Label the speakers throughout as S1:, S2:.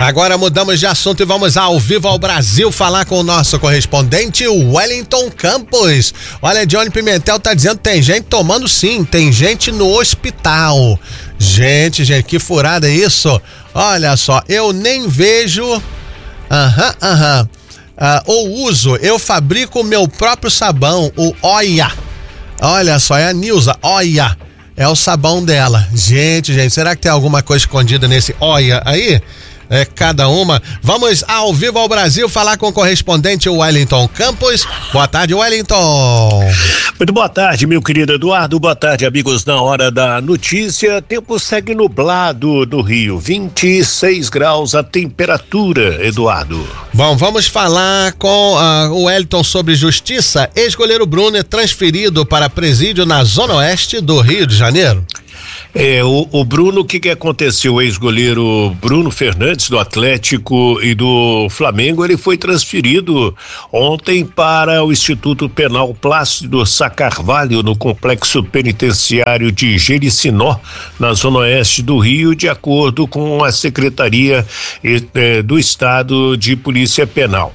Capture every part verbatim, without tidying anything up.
S1: Agora mudamos de assunto e vamos ao Vivo ao Brasil falar com o nosso correspondente Wellington Campos. Olha, Johnny Pimentel tá dizendo que tem gente tomando sim, tem gente no hospital. Gente, gente, que furada é isso? Olha só, eu nem vejo... Aham, aham. Uh, ou uso, eu fabrico o meu próprio sabão, o Oia. Olha só, é a Nilza, Oia. É o sabão dela. Gente, gente, será que tem alguma coisa escondida nesse Oia aí? É cada uma. Vamos ao Vivo ao Brasil falar com o correspondente Wellington Campos. Boa tarde, Wellington.
S2: Muito boa tarde, meu querido Eduardo. Boa tarde, amigos. Na hora da notícia, tempo segue nublado no Rio, vinte e seis graus a temperatura, Eduardo.
S1: Bom, vamos falar com uh, o Wellington sobre justiça. Ex-goleiro Bruno é transferido para presídio na Zona Oeste do Rio de Janeiro.
S2: É, o, o Bruno, o que que aconteceu? O ex-goleiro Bruno Fernandes do Atlético e do Flamengo, ele foi transferido ontem para o Instituto Penal Plácido Sá Carvalho, no complexo penitenciário de Jericinó, na Zona Oeste do Rio, de acordo com a Secretaria eh, do Estado de Polícia Penal.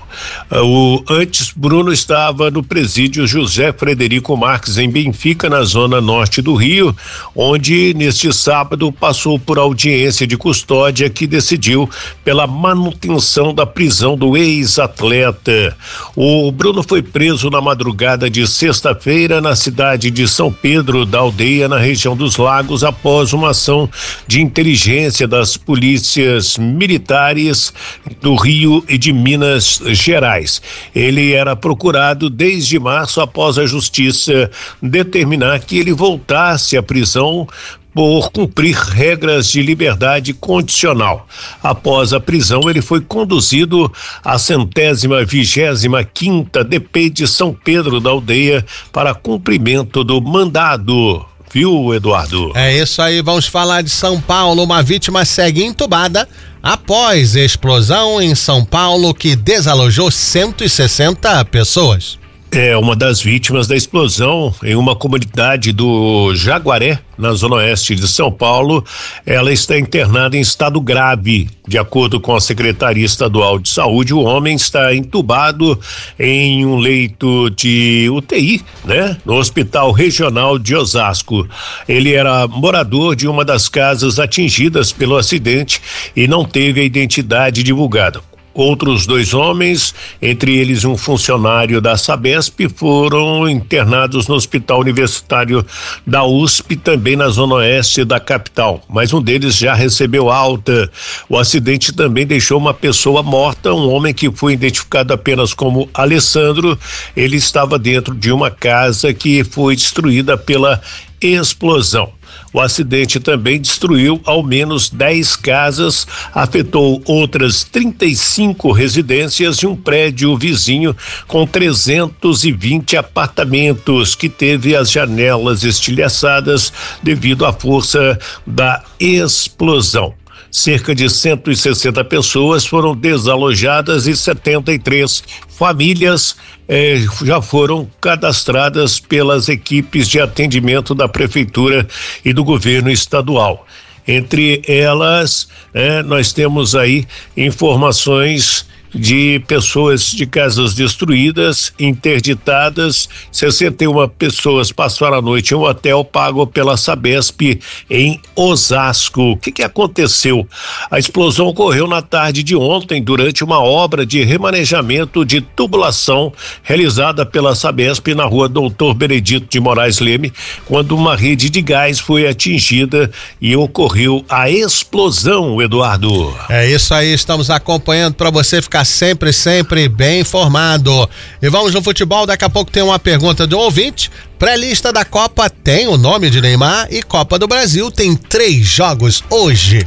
S2: O, antes, Bruno estava no presídio José Frederico Marques, em Benfica, na Zona Norte do Rio, onde neste sábado passou por audiência de custódia que decidiu pela manutenção da prisão do ex-atleta. O Bruno foi preso na madrugada de sexta-feira na cidade de São Pedro da Aldeia, na região dos Lagos, após uma ação de inteligência das polícias militares do Rio e de Minas Gerais. Ele era procurado desde março, após a justiça determinar que ele voltasse à prisão por cumprir regras de liberdade condicional. Após a prisão, ele foi conduzido à centésima vigésima quinta D P de São Pedro da Aldeia para cumprimento do mandado. Viu, Eduardo?
S1: É isso aí, vamos falar de São Paulo. Uma vítima segue entubada após explosão em São Paulo que desalojou cento e sessenta pessoas.
S2: É uma das vítimas da explosão em uma comunidade do Jaguaré, na Zona Oeste de São Paulo. Ela está internada em estado grave. De acordo com a Secretaria Estadual de Saúde, o homem está entubado em um leito de U T I, né? No Hospital Regional de Osasco. Ele era morador de uma das casas atingidas pelo acidente e não teve a identidade divulgada. Outros dois homens, entre eles um funcionário da Sabesp, foram internados no Hospital Universitário da U S P, também na Zona Oeste da capital, mas um deles já recebeu alta. O acidente também deixou uma pessoa morta, um homem que foi identificado apenas como Alessandro. Ele estava dentro de uma casa que foi destruída pela explosão. O acidente também destruiu ao menos dez casas, afetou outras trinta e cinco residências e um prédio vizinho com trezentos e vinte apartamentos que teve as janelas estilhaçadas devido à força da explosão. Cerca de cento e sessenta pessoas foram desalojadas e setenta e três famílias eh, já foram cadastradas pelas equipes de atendimento da Prefeitura e do governo estadual. Entre elas, eh, nós temos aí informações de pessoas de casas destruídas, interditadas. sessenta e uma pessoas passaram a noite em um hotel pago pela Sabesp em Osasco. O que que aconteceu? A explosão ocorreu na tarde de ontem durante uma obra de remanejamento de tubulação realizada pela Sabesp na rua Doutor Benedito de Moraes Leme, quando uma rede de gás foi atingida e ocorreu a explosão, Eduardo.
S1: É isso aí, estamos acompanhando para você ficar sempre, sempre bem informado. E vamos no futebol, daqui a pouco tem uma pergunta do ouvinte. Pré-lista da Copa tem o nome de Neymar e Copa do Brasil tem três jogos hoje.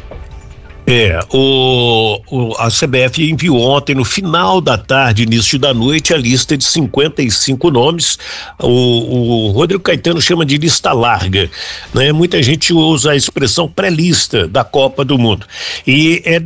S2: É, o, o, a C B F enviou ontem, no final da tarde, início da noite, a lista de cinquenta e cinco nomes. O, o Rodrigo Caetano chama de lista larga, né? Muita gente usa a expressão pré-lista da Copa do Mundo. E é dessa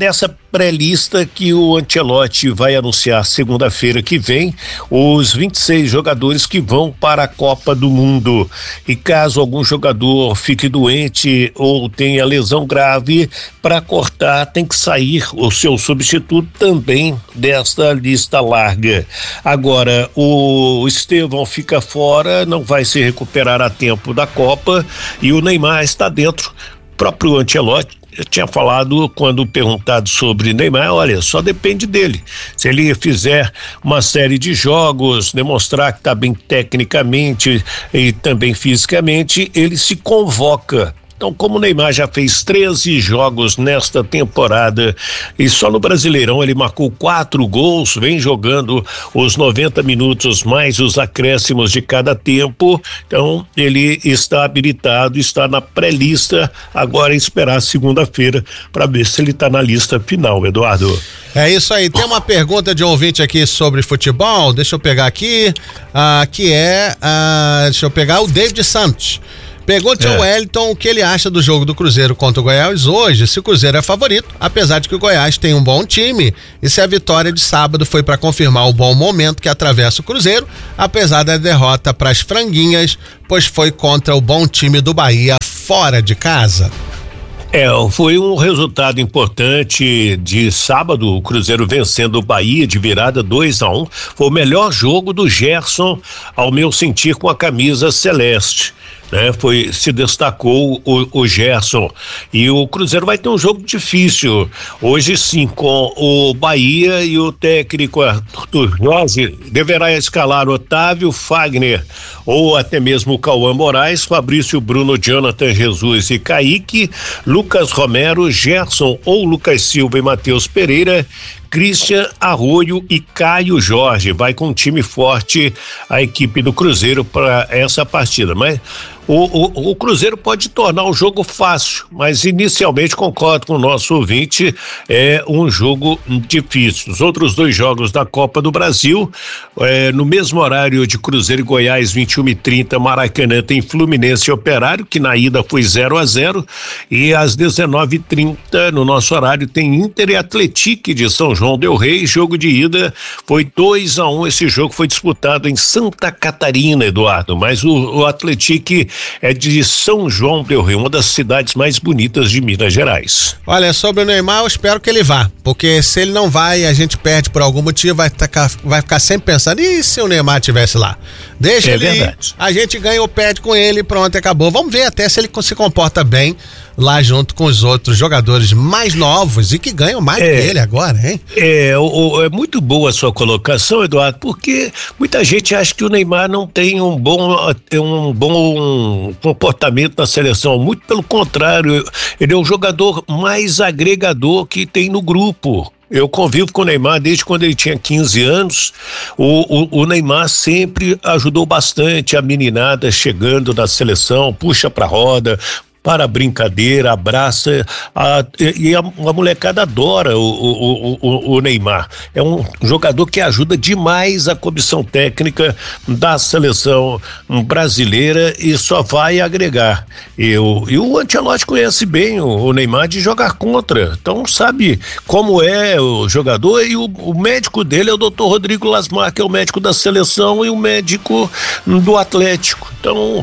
S2: pré-lista que o Ancelotti vai anunciar segunda-feira que vem os vinte e seis jogadores que vão para a Copa do Mundo. E caso algum jogador fique doente ou tenha lesão grave, para cortar tem que sair o seu substituto também desta lista larga. Agora, o Estevão fica fora, não vai se recuperar a tempo da Copa, e o Neymar está dentro. O próprio Ancelotti tinha falado, quando perguntado sobre Neymar, olha, só depende dele. Se ele fizer uma série de jogos, demonstrar que está bem tecnicamente e também fisicamente, ele se convoca. Então, como o Neymar já fez treze jogos nesta temporada e só no Brasileirão ele marcou quatro gols, vem jogando os noventa minutos mais os acréscimos de cada tempo, então ele está habilitado, está na pré-lista, agora é esperar segunda-feira para ver se ele está na lista final, Eduardo.
S1: É isso aí, tem uma pergunta de um ouvinte aqui sobre futebol, deixa eu pegar aqui, ah, que é, ah, deixa eu pegar o David Santos. Pergunte ao
S2: É.
S1: Wellington o que ele acha do jogo do Cruzeiro contra o Goiás hoje, se o Cruzeiro é favorito, apesar de que o Goiás tem um bom time, e se a vitória de sábado foi para confirmar o bom momento que atravessa o Cruzeiro, apesar da derrota para as franguinhas, pois foi contra o bom time do Bahia fora de casa.
S2: É, foi um resultado importante de sábado, o Cruzeiro vencendo o Bahia de virada dois a um, foi o melhor jogo do Gerson, ao meu sentir, com a camisa celeste. Né, foi, se destacou o, o Gerson, e o Cruzeiro vai ter um jogo difícil hoje sim, com o Bahia, e o técnico Arthur Jorge deverá escalar Otávio, Fagner ou até mesmo o Cauã Moraes, Fabrício, Bruno, Jonathan Jesus e Kaique, Lucas Romero, Gerson ou Lucas Silva e Matheus Pereira, Christian Arroio e Caio Jorge. Vai com um time forte a equipe do Cruzeiro para essa partida, mas o, o, o Cruzeiro pode tornar o jogo fácil, mas inicialmente concordo com o nosso ouvinte, é um jogo difícil. Os outros dois jogos da Copa do Brasil, é, no mesmo horário de Cruzeiro e Goiás, vinte e uma e trinta, Maracanã tem Fluminense e Operário, que na ida foi zero a zero, e às dezenove e trinta no nosso horário tem Inter e Atlético de São João del Rei. Jogo de ida foi dois a um, esse jogo foi disputado em Santa Catarina, Eduardo, mas o, o Atlético é de São João del Rei, uma das cidades mais bonitas de Minas Gerais.
S1: Olha, sobre o Neymar, eu espero que ele vá, porque se ele não vai e a gente perde por algum motivo, vai, tacar, vai ficar sempre pensando, e se o Neymar estivesse lá? Deixa
S2: é
S1: ele ir,
S2: verdade.
S1: a gente ganha ou perde com ele, pronto, acabou. Vamos ver até se ele se comporta bem lá junto com os outros jogadores mais novos e que ganham mais
S2: é,
S1: que ele agora, hein?
S2: É, o, o, é muito boa a sua colocação, Eduardo, porque muita gente acha que o Neymar não tem um bom, um bom comportamento na seleção, muito pelo contrário, ele é o jogador mais agregador que tem no grupo. Eu convivo com o Neymar desde quando ele tinha quinze anos, o, o, o Neymar sempre ajudou bastante a meninada chegando na seleção, puxa pra roda, para a brincadeira, abraça, a, e a, a molecada adora o, o, o, o Neymar. É um jogador que ajuda demais a comissão técnica da seleção brasileira e só vai agregar. E o, e o Ancelotti conhece bem o, o Neymar de jogar contra, então sabe como é o jogador, e o, o médico dele é o doutor Rodrigo Lasmar, que é o médico da seleção e o médico do Atlético. Então,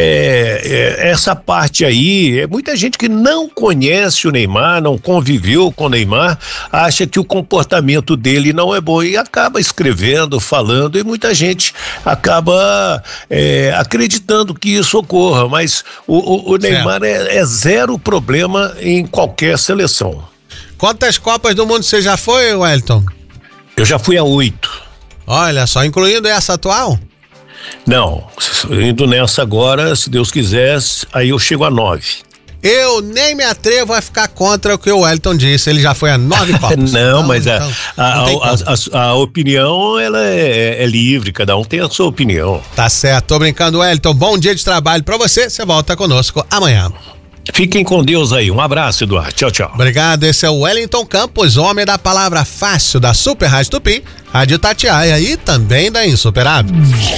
S2: é, é, essa parte aí, é muita gente que não conhece o Neymar, não conviveu com o Neymar, acha que o comportamento dele não é bom e acaba escrevendo, falando, e muita gente acaba é, acreditando que isso ocorra, mas o, o, o Neymar é, é zero problema em qualquer seleção.
S1: Quantas Copas do Mundo você já foi, Wellington?
S2: Eu já fui a oito.
S1: Olha só, incluindo essa atual?
S2: Não, indo nessa agora, se Deus quiser, aí eu chego a nove.
S1: Eu nem me atrevo a ficar contra o que o Wellington disse, ele já foi a nove Copas.
S2: Não, então, mas então, a,
S1: não
S2: a, a, a, a opinião, ela é, é livre, cada um tem a sua opinião.
S1: Tá certo, tô brincando, Wellington, bom dia de trabalho pra você, você volta conosco amanhã.
S2: Fiquem com Deus aí, um abraço, Eduardo, tchau, tchau.
S1: Obrigado, esse é o Wellington Campos, homem da palavra fácil da Super Rádio Tupi, Rádio Tatiaia e também da Insuperável.